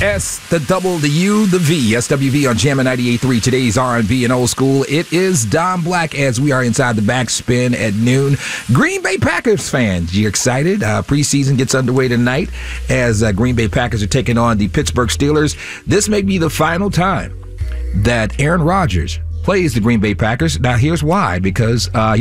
S, the double, the U, the V. SWV on Jammin' 98.3. Today's R&B and old school. It is Don Black as we are inside the backspin at noon. Green Bay Packers fans, you excited? Preseason gets underway tonight as Green Bay Packers are taking on the Pittsburgh Steelers. This may be the final time that Aaron Rodgers plays the Green Bay Packers. Now, here's why. Because